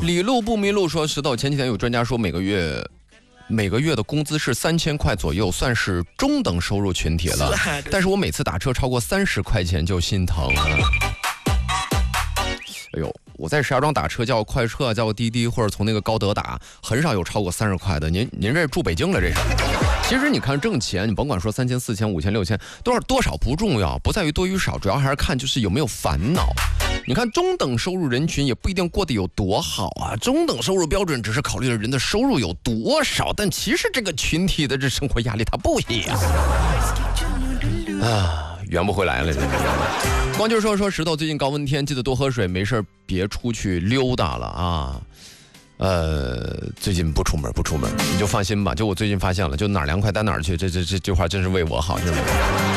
李路不迷路说，石头前几天有专家说每个月的工资是3000块左右，算是中等收入群体了。但是我每次打车超过30块钱就心疼了。哎呦，我在石家庄打车，叫快车，叫滴滴，或者从那个高德打，很少有超过30块的。您这住北京了这是？其实你看挣钱，你甭管说3000、4000、5000、6000，多少不重要，不在于多与少，主要还是看就是有没有烦恼。你看中等收入人群也不一定过得有多好啊，中等收入标准只是考虑了人的收入有多少，但其实这个群体的这生活压力它不一样啊，圆不回来了。光就说石头最近高温天，记得多喝水，没事别出去溜达了啊。最近不出门，你就放心吧。就我最近发现了，就哪儿凉快待哪儿去，这句话真是为我好，是不是？